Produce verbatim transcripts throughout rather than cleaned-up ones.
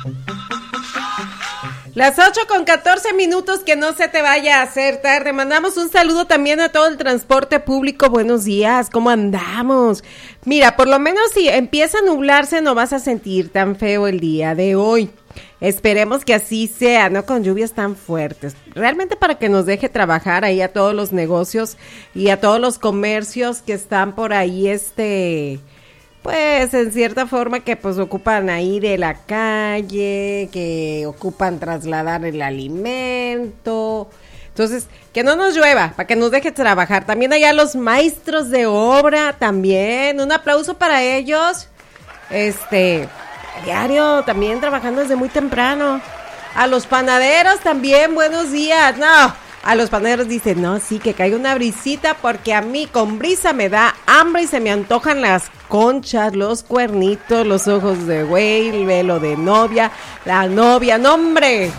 Las ocho con catorce minutos, que no se te vaya a hacer tarde. Mandamos un saludo también a todo el transporte público. Buenos días, ¿cómo andamos? Mira, por lo menos si empieza a nublarse no vas a sentir tan feo el día de hoy. Esperemos que así sea, no con lluvias tan fuertes. Realmente para que nos deje trabajar ahí a todos los negocios y a todos los comercios que están por ahí, este... pues en cierta forma que pues ocupan ahí de la calle, que ocupan trasladar el alimento. Entonces, que no nos llueva, para que nos deje trabajar. También allá los maestros de obra, también, un aplauso para ellos. Este, diario, también trabajando desde muy temprano. A los panaderos también, buenos días. No, a los panaderos dicen, no, sí, que caiga una brisita, porque a mí con brisa me da hambre y se me antojan las conchas, los cuernitos, los ojos de güey, el velo de novia, la novia, no hombre.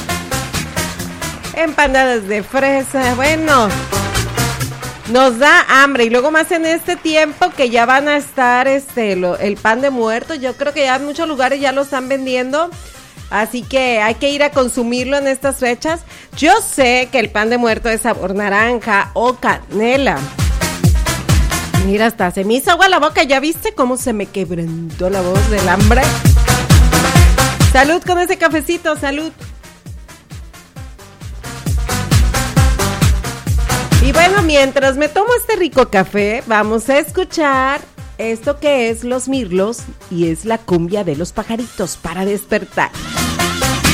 Empanadas de fresa, bueno, nos da hambre. Y luego más en este tiempo que ya van a estar este lo, el pan de muerto. Yo creo que ya en muchos lugares ya lo están vendiendo. Así que hay que ir a consumirlo en estas fechas. Yo sé que el pan de muerto es sabor naranja o canela. Mira, hasta se me hizo agua la boca. ¿Ya viste cómo se me quebrantó la voz del hambre? Salud con ese cafecito, salud. Y bueno, mientras me tomo este rico café, vamos a escuchar esto que es Los Mirlos y es la cumbia de los pajaritos para despertar.